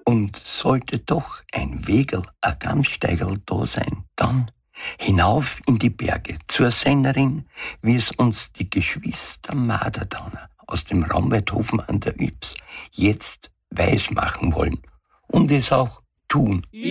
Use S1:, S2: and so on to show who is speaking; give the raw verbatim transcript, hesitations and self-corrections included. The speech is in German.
S1: Und sollte doch ein Wegel, ein Gammsteigerl da sein, dann hinauf in die Berge zur Sennerin, wie es uns die Geschwister Maderdauner aus dem Raumweithofen an der Ybbs jetzt weismachen wollen und es auch tun.